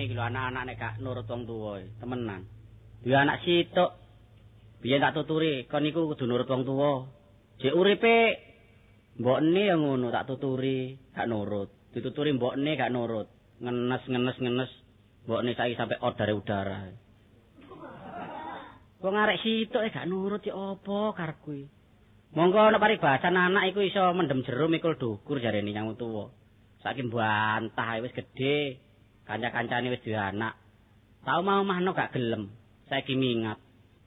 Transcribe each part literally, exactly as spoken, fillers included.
iki lho anak-anak nek gak nurut wong tuwa temenan. Duwe anak sitok. Biyen tak tuturi kon niku kudu nurut wong tuwa. Jek uripe mbokne ya ngono tak tuturi gak nurut. Dituturi mbokne gak nurut. Ngenes ngenes ngenes. Mbokne saiki sampai odare udara. Wong arek sitok gak nurut ya apa karepku iki. Monggo ana paribasan anak iku iso mendem jero mikul dukur jarene nyang tuwa. Saiki bantah wis gedhe. Kanca-kancane wis duwe anak. Tau mau mahno gak gelem. Saiki mingat.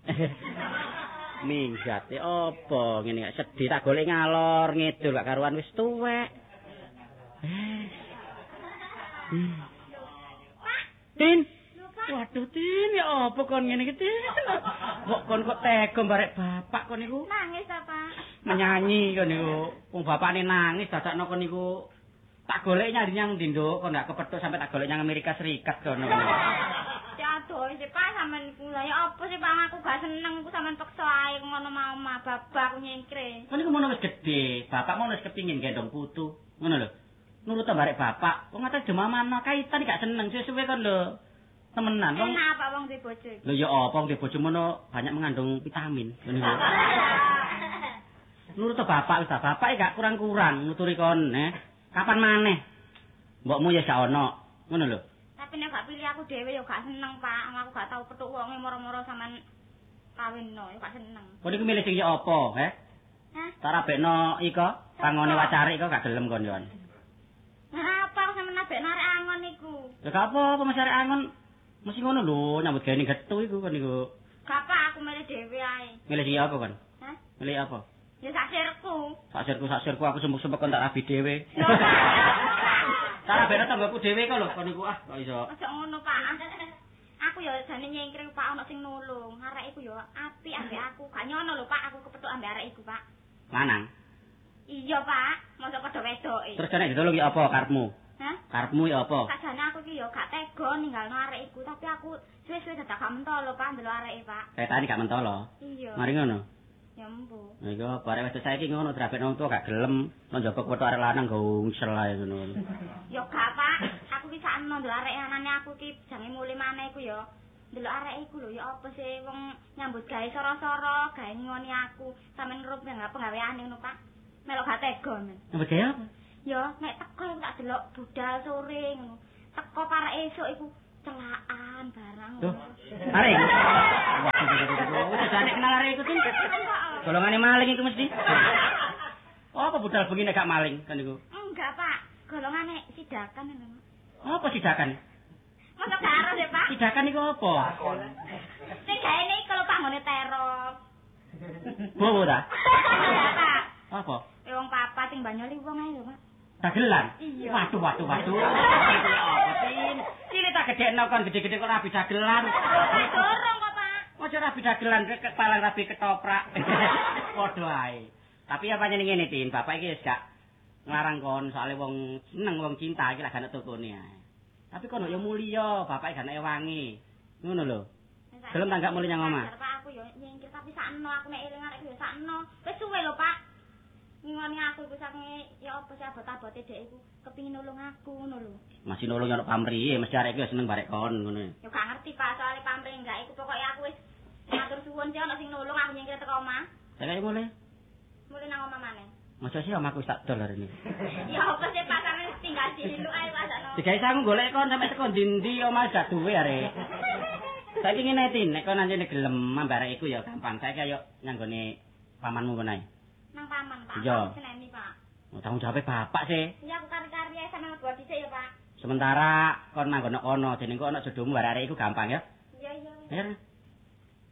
Minggat ya apa ngene gak sedih tak golek ngalor ngidul gak karuan wis tuwek. Tin. Waduh Tin ya apa kon ngene iki Tin? Kok kon kok tega barek bapak kon niku? Nangis apa? Menyanyi kon niku. Wong bapakne nangis dadakno kon niku tak golek nyari nyang ndi nduk kon gak kepethuk sampai tak golek nyang Amerika Serikat kono. Ya aduh sih Pak sampean niku lha ya apa sih Pak aku gak seneng ku sampean peksa ae ngono mau mah babak aku nyengkre. Kon niku mono wis gedhe, bapak mono wis kepingin gendong putu. Ngono lho. Nurut barek bapak. Wong ngatas demamana kaitan gak seneng suwe-suwe kon lho. Temenan wong. Enak apa wong duwe bojo iki? Lho ya apa wong duwe bojo mono banyak mengandung vitamin. Ngono lho. Nurut bapak wis bapak gak kurang-kurang nuturi kon, eh. Kapan maneh? Mbokmu ya gak ono. Ngono lho. Tapi nek gak pilih aku dhewe ya gak seneng, Pak. Aku gak tau petuk wonge moro-moro sampean kawinno, ya gak seneng. Kon iku milih sing ya apa, eh? Hah? Tak rabekno iko, pangone wacare iko gak gelem kon yo. Ngapa aku sampean nabek narik angon iku? Ya gak apa-apa Mas arek angon. Mesti ngono lho, nyambut gawe ning gethu iku kon niku. Gak apa aku milih dhewe ae. Milih sing apa kon? Hah? Milih apa? Ya sak sirku. Sak sirku sak sirku aku sumpuk-sumpuk kon tak rabi dhewe. Tak rabekno tanggoku dhewe kok lho kon niku ah kok iso. Aja ngono, Pak. Aku ya jane nyengkring Pak ono sing nulung. Arek iku ya apik ambek aku. Gak nyono lho Pak, aku kepethuk ambek arek iku, Pak. Lanang. Iya, Pak. Mosok padha wedoke. Terus jane ditolong ya apa karepmu? Hah? Karepmu ya apa? Sajane aku iki ya gak tega ninggalno arek iku, tapi aku suwe-suwe dadak gak mentolo Pak ndelok areke, Pak. Kaitane gak mentolo. Iya. Mari ngono. Ya mbu. Nah iku bareng wis saiki ngono drapekno wong tuwa gak gelem, nang njaba kwetok arek lanang gongsel ae ngono. Ya gak, Pak. Aku ki sakno ndelok arek anane aku ki jange mulih maneh iku ya. Ndelok arek iku lho ya apa sih wong nyambut gawe soro-soro, gawe ngoni aku, sampean ngerup nang penggaweane ngono, Pak. Melok gak tega men. Nyambut gawe apa? Ya nek teko tak delok budal sore ngono. Teko parek esuk iku celaan barang. Tuh. Arek. Waduh, wis jane kenal arek iku Tin. Golongane maling iku mesti. Oh, apa budal bengi nek gak maling kan niku? Enggak, Pak. Golongane sidakan ngono. Apa sidakan? Masa karo deh, Pak. Sidakan iku apa? Sing gawe iki kalau panggone terop. Bowo ta? Iya, Pak. Apa? Eh wong papat sing banyoli wong ae lho, Pak. Dagelan? Iya. Waduh, waduh, waduh. Apa Tin? Cile tak gedekno kon gede-gede kok rabi dagelan. Dorong kok, Pak. Ojo rabi dagelan kepalang rabi ketoprak. Padha ae. Tapi apa jenenge ngene Tin, bapak iki wis gak nglarang kon soalé wong seneng wong cinta iki lak gak tokone ae. Tapi kono ya mulya, bapak gak nek wangi. Ngono lho. Gelem tak gak mulih nyang omah? Pak aku yo nyingkir tapi sakno aku nek eling arek yo sakno. Wis suwe lho, Pak. Ngoni aku iku sange ya apa sih abot-abote dhek iku kepengin nulung aku ngono lho. Masih nulung yo pamrih, mesti arek iki seneng barek kon ngono. Yo gak ngerti Pak soalé pamrih enggak iku pokoke aku wis matur suwun sih ana sing nulung aku nyingkir teko omah. Saiki mulih. Mulih nang omah maneh. Masa sih omahku wis tak dol hari ini. Ya apa sih Pak sampe tinggal diluk ae Pak sakno. Digawe sangu golek kon sampe teko ndi-ndi omah gak duwe arek. Saiki ngene Tin, nek kon anjene gelem ambare iku ya gampang. Saiki ayo nyanggone pamanmu kono ae. Nang paman, Pak. Iya. Seneni, Pak. Oh, tanggung jawab bapak sih. Iya, aku kari-kari ae sampe mlebu dhisik ya, Pak. Sementara kon manggon kono, jeneng kok ana jodohmu arek iku gampang ya. Iya, iya. Ya.